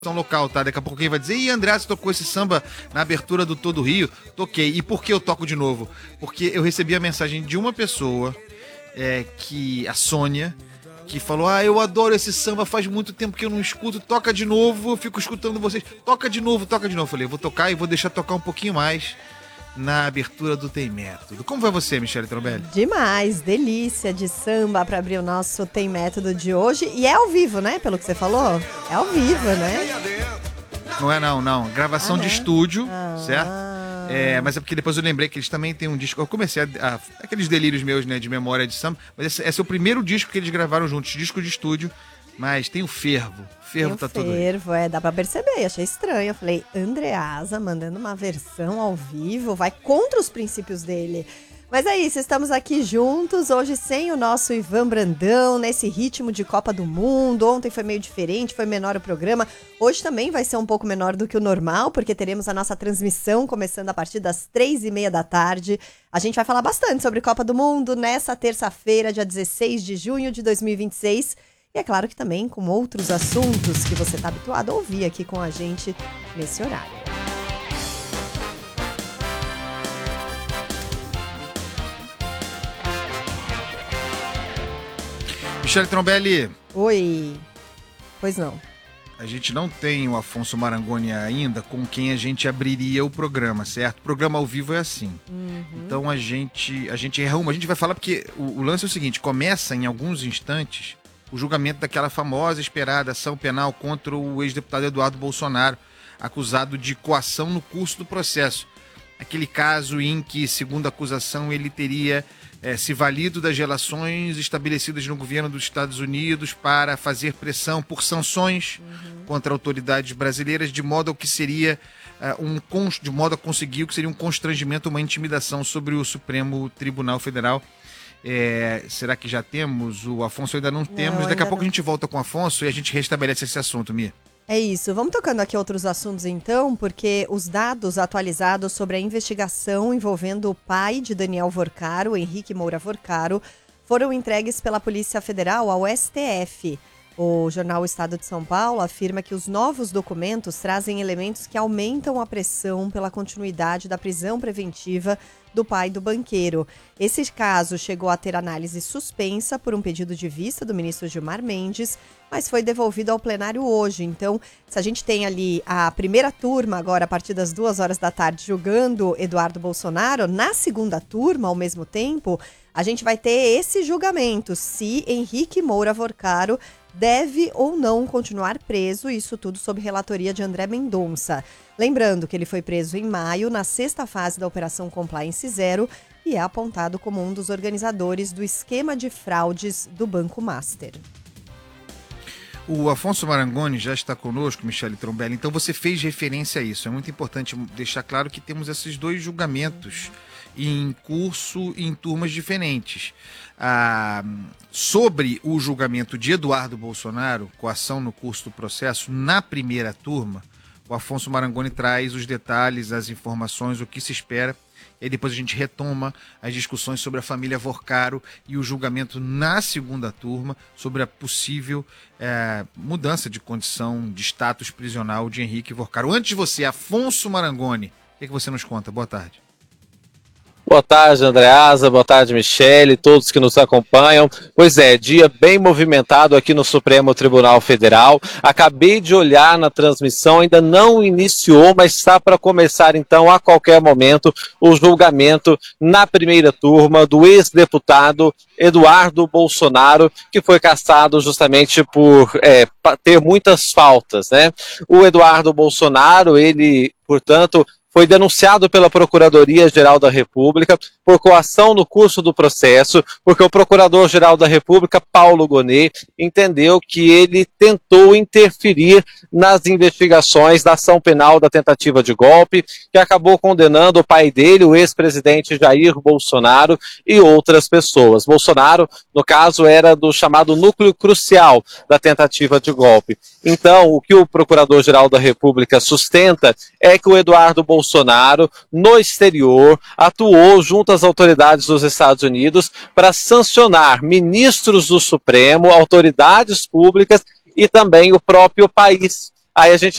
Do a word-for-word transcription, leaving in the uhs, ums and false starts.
local, tá? Daqui a pouco alguém vai dizer, ih, André, você tocou esse samba na abertura do Todo Rio? Toquei. E por que eu toco de novo? Porque eu recebi a mensagem de uma pessoa, é, que a Sônia, que falou, ah, eu adoro esse samba, faz muito tempo que eu não escuto, toca de novo, eu fico escutando vocês, toca de novo, toca de novo. Eu falei, eu vou tocar e vou deixar tocar um pouquinho mais na abertura do Tem Método. Como vai você, Michele Trombelli? Demais, delícia de samba para abrir o nosso Tem Método de hoje. E é ao vivo, né? Pelo que você falou? É ao vivo, né? Não é não, não. Gravação ah, de é? estúdio, ah, certo? É, mas é porque depois eu lembrei que eles também têm um disco. Eu comecei a, a aqueles delírios meus, né, de memória de samba, mas esse, esse é o primeiro disco que eles gravaram juntos, disco de estúdio. Mas tem o fervo. Fervo tá tudo aí. Fervo, é, dá pra perceber. Achei estranho. Eu falei, Andreasa mandando uma versão ao vivo, vai contra os princípios dele. Mas é isso, estamos aqui juntos, hoje sem o nosso Ivan Brandão, nesse ritmo de Copa do Mundo. Ontem foi meio diferente, foi menor o programa. Hoje também vai ser um pouco menor do que o normal, porque teremos a nossa transmissão começando a partir das três e meia da tarde. A gente vai falar bastante sobre Copa do Mundo nessa terça-feira, dia dezesseis de junho de dois mil e vinte e seis. E é claro que também com outros assuntos que você está habituado a ouvir aqui com a gente nesse horário. Michele Trombelli. Oi. Pois não. A gente não tem o Afonso Marangoni ainda com quem a gente abriria o programa, certo? O programa ao vivo é assim. Uhum. Então a gente, a gente erra uma. A gente vai falar porque o, o lance é o seguinte, começa em alguns instantes o julgamento daquela famosa esperada ação penal contra o ex-deputado Eduardo Bolsonaro, acusado de coação no curso do processo. Aquele caso em que, segundo a acusação, ele teria é, se valido das relações estabelecidas no governo dos Estados Unidos para fazer pressão por sanções uhum. contra autoridades brasileiras, de modo que seria uh, um de modo a conseguir o que seria um constrangimento, uma intimidação sobre o Supremo Tribunal Federal. É, será que já temos? O Afonso ainda não temos. Não, Daqui a pouco não. a gente volta com o Afonso e a gente restabelece esse assunto, Mia. É isso. Vamos tocando aqui outros assuntos então, porque os dados atualizados sobre a investigação envolvendo o pai de Daniel Vorcaro, Henrique Moura Vorcaro, foram entregues pela Polícia Federal ao S T F. O jornal Estado de São Paulo afirma que os novos documentos trazem elementos que aumentam a pressão pela continuidade da prisão preventiva do pai do banqueiro. Esse caso chegou a ter análise suspensa por um pedido de vista do ministro Gilmar Mendes, mas foi devolvido ao plenário hoje. Então, se a gente tem ali a primeira turma agora, a partir das duas horas da tarde, julgando Eduardo Bolsonaro, na segunda turma, ao mesmo tempo, a gente vai ter esse julgamento, se Henrique Moura Vorcaro deve ou não continuar preso, isso tudo sob relatoria de André Mendonça. Lembrando que ele foi preso em maio, na sexta fase da Operação Compliance Zero, e é apontado como um dos organizadores do esquema de fraudes do Banco Master. O Afonso Marangoni já está conosco, Michele Trombelli, então você fez referência a isso. É muito importante deixar claro que temos esses dois julgamentos em curso em turmas diferentes. Ah, sobre o julgamento de Eduardo Bolsonaro, coação no curso do processo, na primeira turma, o Afonso Marangoni traz os detalhes, as informações, o que se espera, e aí depois a gente retoma as discussões sobre a família Vorcaro e o julgamento na segunda turma sobre a possível é, mudança de condição de status prisional de Henrique Vorcaro. Antes de você, Afonso Marangoni, o que, é que você nos conta? Boa tarde. Boa tarde, Andreasa, boa tarde, Michele, todos que nos acompanham. Pois é, dia bem movimentado aqui no Supremo Tribunal Federal. Acabei de olhar na transmissão, ainda não iniciou, mas está para começar então a qualquer momento o julgamento na primeira turma do ex-deputado Eduardo Bolsonaro, que foi cassado justamente por é, ter muitas faltas, né? O Eduardo Bolsonaro, ele, portanto, foi denunciado pela Procuradoria-Geral da República por coação no curso do processo, porque o Procurador-Geral da República, Paulo Gonet, entendeu que ele tentou interferir nas investigações da ação penal da tentativa de golpe, que acabou condenando o pai dele, o ex-presidente Jair Bolsonaro, e outras pessoas. Bolsonaro, no caso, era do chamado núcleo crucial da tentativa de golpe. Então, o que o Procurador-Geral da República sustenta é que o Eduardo Bolsonaro, no exterior, atuou junto às autoridades dos Estados Unidos para sancionar ministros do Supremo, autoridades públicas e também o próprio país. Aí a gente